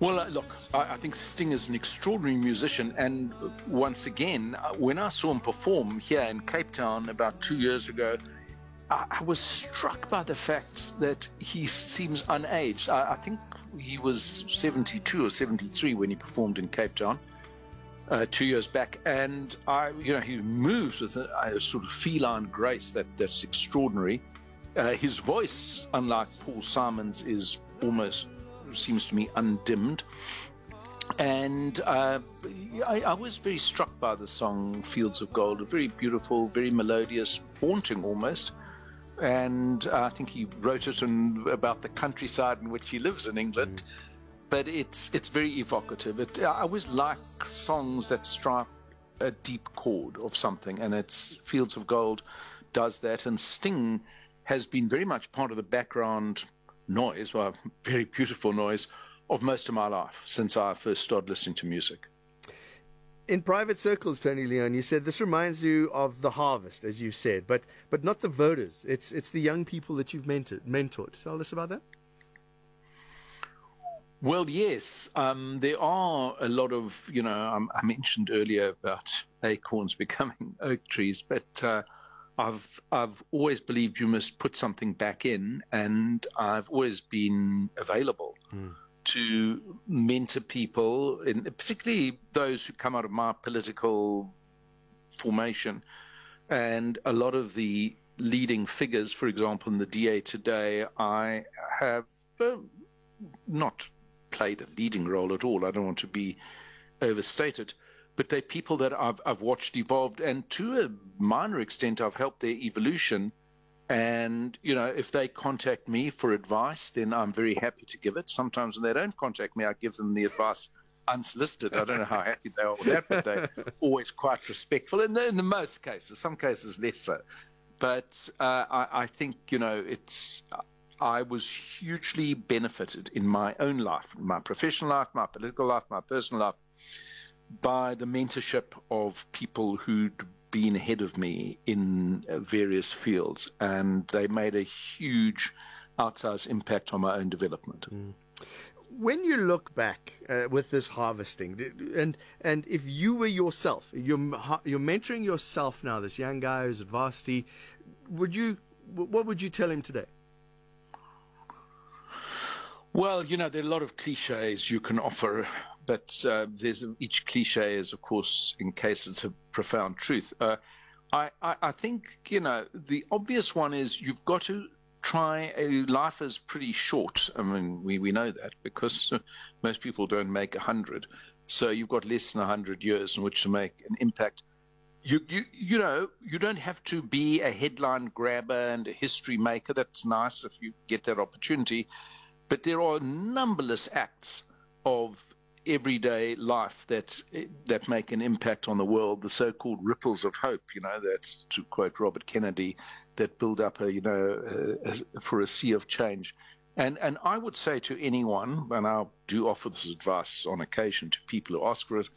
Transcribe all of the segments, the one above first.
Well, look, I think Sting is an extraordinary musician. And once again, when I saw him perform here in Cape Town about 2 years ago, I was struck by the fact that he seems unaged. I think he was 72 or 73 when he performed in Cape Town 2 years back. And he moves with a sort of feline grace that's extraordinary. His voice, unlike Paul Simon's, is almost, seems to me, undimmed. And I was very struck by the song Fields of Gold. Very beautiful, very melodious, haunting almost. And I think he wrote it about the countryside in which he lives in England. But it's very evocative. I always like songs that strike a deep chord of something, and it's Fields of Gold does that. And Sting has been very much part of the background noise, well, very beautiful noise, of most of my life since I first started listening to music. In private circles, Tony Leon, you said this reminds you of The Harvest, as you said, but not the voters. It's the young people that you've mentored. Tell us about that. Well, yes, there are a lot of, I mentioned earlier about acorns becoming oak trees, but I've always believed you must put something back in, and I've always been available to mentor people, particularly those who come out of my political formation. And a lot of the leading figures, for example, in the DA today, I have not played a leading role at all. I don't want to be overstated. But they're people that I've watched evolved, and to a minor extent, I've helped their evolution. And, if they contact me for advice, then I'm very happy to give it. Sometimes when they don't contact me, I give them the advice unsolicited. I don't know how happy they are with that, but they're always quite respectful. And in the most cases, some cases less so. But I think, I was hugely benefited in my own life, my professional life, my political life, my personal life, by the mentorship of people who'd been ahead of me in various fields, and they made a huge outsized impact on my own development. When you look back with this harvesting, and if you were yourself, you're mentoring yourself now, this young guy who's at varsity, what would you tell him today? Well, there are a lot of cliches you can offer, but each cliche is, of course, in cases of profound truth. I think, the obvious one is you've got to try. Life is pretty short. I mean, we know that because most people don't make 100. So you've got less than 100 years in which to make an impact. You don't have to be a headline grabber and a history maker. That's nice if you get that opportunity. But there are numberless acts of everyday life that make an impact on the world, the so-called ripples of hope, that, to quote Robert Kennedy, that build up for a sea of change. And I would say to anyone, and I do offer this advice on occasion to people who ask for it,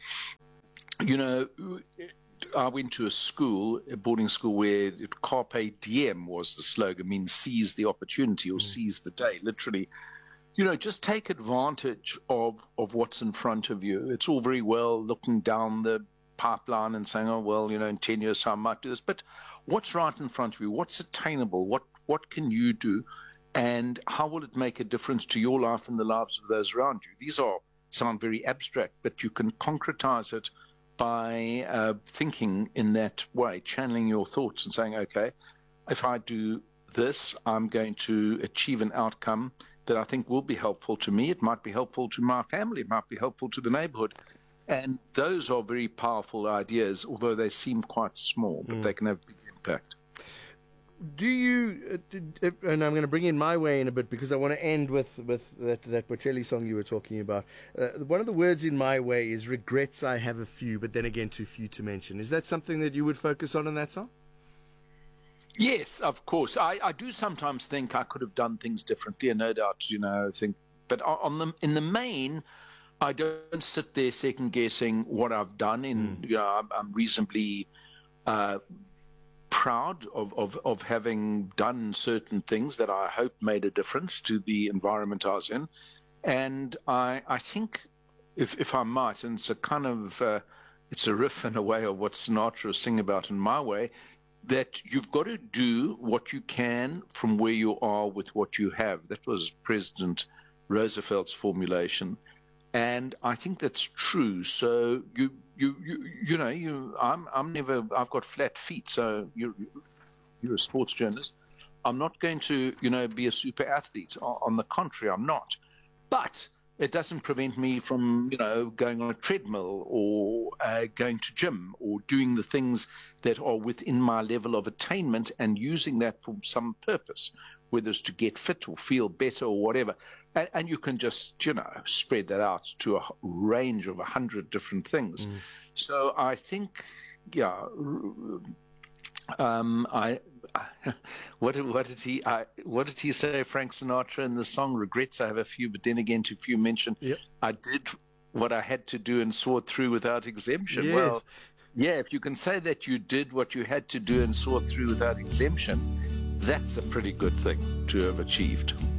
I went to a boarding school where Carpe Diem was the slogan, means seize the opportunity or seize the day, literally. Just take advantage of what's in front of you. It's all very well looking down the pipeline and saying, oh, well, in 10 years' time I might do this. But what's right in front of you? What's attainable? What can you do? And how will it make a difference to your life and the lives of those around you? These sound very abstract, but you can concretize it by thinking in that way, channeling your thoughts and saying, okay, if I do this, I'm going to achieve an outcome that I think will be helpful to me. It might be helpful to my family. It might be helpful to the neighborhood. And those are very powerful ideas, although they seem quite small, but they can have big impact. Do you, and I'm going to bring in My Way in a bit because I want to end with that Bocelli song you were talking about. One of the words in My Way is regrets I have a few, but then again too few to mention. Is that something that you would focus on in that song? Yes, of course. I do sometimes think I could have done things differently, no doubt, but in the main, I don't sit there second guessing what I've done. I'm reasonably proud of having done certain things that I hope made a difference to the environment I was in. And I think, if I might, and it's a kind of it's a riff in a way of what Sinatra was singing about in My Way, that you've got to do what you can from where you are with what you have. That was President Roosevelt's formulation, and I think that's true. So I've got flat feet. So you're a sports journalist. I'm not going to be a super athlete. On the contrary, I'm not. But it doesn't prevent me from, going on a treadmill or going to gym or doing the things that are within my level of attainment and using that for some purpose, whether it's to get fit or feel better or whatever. And you can just, spread that out to a range of 100 different things. So I think, what did he say, Frank Sinatra, in the song Regrets I Have a Few, but then again too few mention. Yep. I did what I had to do and saw it through without exemption. Yes. Well, yeah, if you can say that you did what you had to do and saw it through without exemption, that's a pretty good thing to have achieved.